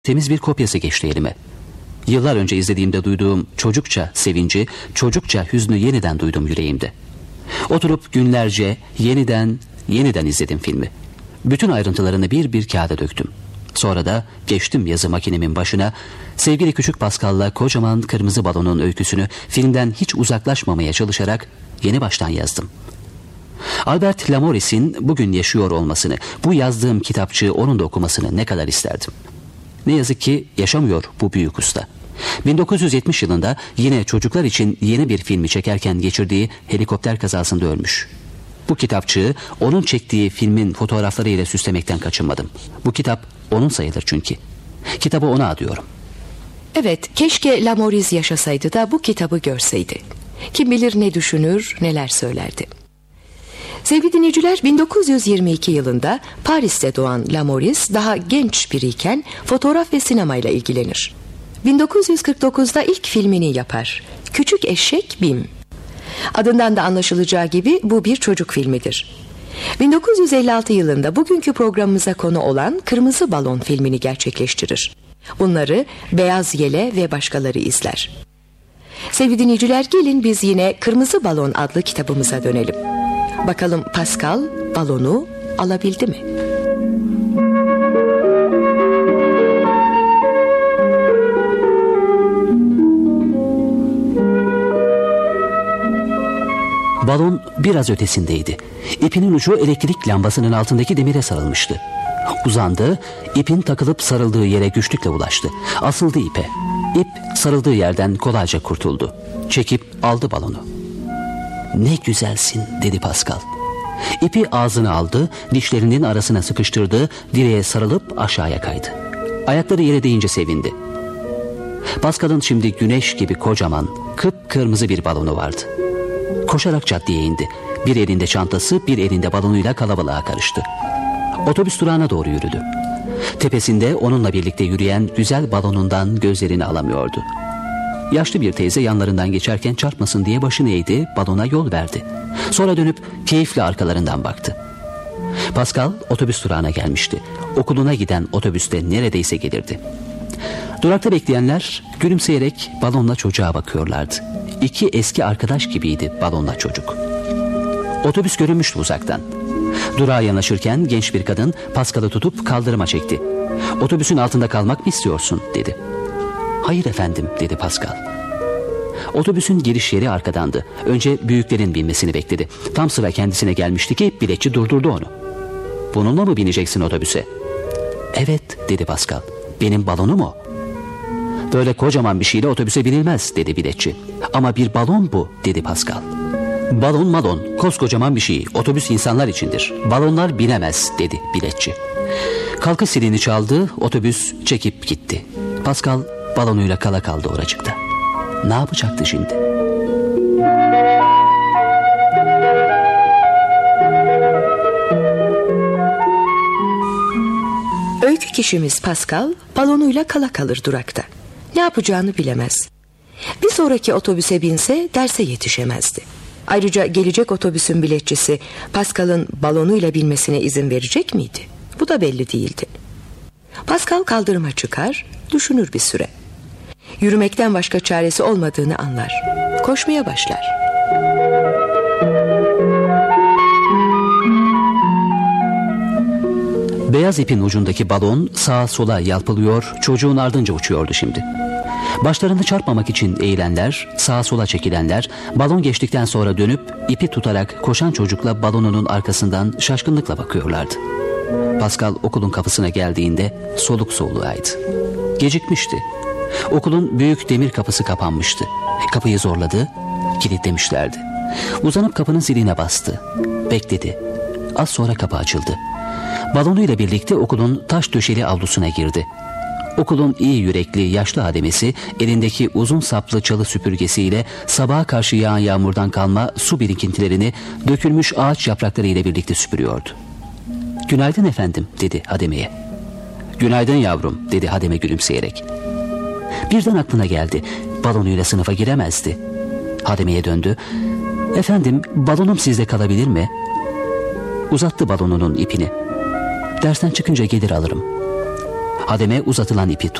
temiz bir kopyası geçti elime. Yıllar önce izlediğimde duyduğum çocukça sevinci, çocukça hüznü yeniden duydum yüreğimde. Oturup günlerce yeniden izledim filmi. Bütün ayrıntılarını bir bir kağıda döktüm. Sonra da geçtim yazı makinemin başına, sevgili küçük Pascal'la kocaman kırmızı balonun öyküsünü filmden hiç uzaklaşmamaya çalışarak yeni baştan yazdım. Albert Lamoris'in bugün yaşıyor olmasını, bu yazdığım kitapçığı onun da okumasını ne kadar isterdim. Ne yazık ki yaşamıyor bu büyük usta. 1970 yılında yine çocuklar için yeni bir filmi çekerken geçirdiği helikopter kazasında ölmüş. Bu kitapçığı onun çektiği filmin fotoğraflarıyla süslemekten kaçınmadım. Bu kitap onun sayılır çünkü. Kitabı ona adıyorum. Evet, keşke Lamoris yaşasaydı da bu kitabı görseydi. Kim bilir ne düşünür, neler söylerdi. Sevgili dinleyiciler, 1922 yılında Paris'te doğan Lamoris daha genç biriyken fotoğraf ve sinemayla ilgilenir. 1949'da ilk filmini yapar. Küçük Eşek Bim. Adından da anlaşılacağı gibi bu bir çocuk filmidir. 1956 yılında bugünkü programımıza konu olan Kırmızı Balon filmini gerçekleştirir. Bunları Beyaz Yele ve başkaları izler. Sevgili dinleyiciler, gelin biz yine Kırmızı Balon adlı kitabımıza dönelim. Bakalım Pascal balonu alabildi mi? Balon biraz ötesindeydi. İpinin ucu elektrik lambasının altındaki demire sarılmıştı. Uzandı, ipin takılıp sarıldığı yere güçlükle ulaştı. Asıldı ipe. İp sarıldığı yerden kolayca kurtuldu. Çekip aldı balonu. "Ne güzelsin," dedi Pascal. İpi ağzına aldı, dişlerinin arasına sıkıştırdı, direğe sarılıp aşağıya kaydı. Ayakları yere değince sevindi. Pascal'ın şimdi güneş gibi kocaman, kıpkırmızı bir balonu vardı. Koşarak caddeye indi. Bir elinde çantası, bir elinde balonuyla kalabalığa karıştı. Otobüs durağına doğru yürüdü. Tepesinde onunla birlikte yürüyen güzel balonundan gözlerini alamıyordu. Yaşlı bir teyze yanlarından geçerken çarpmasın diye başını eğdi, balona yol verdi. Sonra dönüp keyifle arkalarından baktı. Pascal otobüs durağına gelmişti. Okuluna giden otobüste neredeyse gelirdi. Durakta bekleyenler gülümseyerek balonla çocuğa bakıyorlardı. İki eski arkadaş gibiydi balonla çocuk. Otobüs görünmüştü uzaktan. Durağa yanaşırken genç bir kadın Pascal'ı tutup kaldırıma çekti. "Otobüsün altında kalmak mı istiyorsun?" dedi. "Hayır efendim," dedi Pascal. Otobüsün giriş yeri arkadandı. Önce büyüklerin binmesini bekledi. Tam sıra kendisine gelmişti ki biletçi durdurdu onu. "Bununla mı bineceksin otobüse?" "Evet," dedi Pascal. "Benim balonum o." "Böyle kocaman bir şeyle otobüse binilmez," dedi biletçi. "Ama bir balon bu," dedi Pascal. "Balon malon, koskocaman bir şey. Otobüs insanlar içindir. Balonlar binemez," dedi biletçi. Kalkış zilini çaldı, otobüs çekip gitti. Pascal balonuyla kala kaldı oracıkta. Ne yapacaktı şimdi? Öykü kişimiz Pascal balonuyla kala kalır durakta. Ne yapacağını bilemez. Bir sonraki otobüse binse derse yetişemezdi. Ayrıca gelecek otobüsün biletçisi Pascal'ın balonuyla binmesine izin verecek miydi? Bu da belli değildi. Pascal kaldırıma çıkar, düşünür bir süre. Yürümekten başka çaresi olmadığını anlar. Koşmaya başlar. Beyaz ipin ucundaki balon sağa sola yalpalıyor, çocuğun ardınca uçuyordu şimdi. Başlarını çarpmamak için eğilenler, sağa sola çekilenler, balon geçtikten sonra dönüp ipi tutarak koşan çocukla balonunun arkasından şaşkınlıkla bakıyorlardı. Pascal okulun kapısına geldiğinde soluk soluğaydı. Gecikmişti. Okulun büyük demir kapısı kapanmıştı. Kapıyı zorladı, kilitlemişlerdi. Uzanıp kapının ziline bastı. Bekledi. Az sonra kapı açıldı. Balonuyla birlikte okulun taş döşeli avlusuna girdi. Okulun iyi yürekli yaşlı hademesi elindeki uzun saplı çalı süpürgesiyle sabaha karşı yağan yağmurdan kalma su birikintilerini dökülmüş ağaç yaprakları ile birlikte süpürüyordu. "Günaydın efendim," dedi hademeye. "Günaydın yavrum," dedi hademe gülümseyerek. Birden aklına geldi. Balonuyla sınıfa giremezdi. Hademeye döndü. "Efendim, balonum sizde kalabilir mi?" Uzattı balonunun ipini. "Dersten çıkınca gelir alırım." Hademe uzatılan ipi tuttu.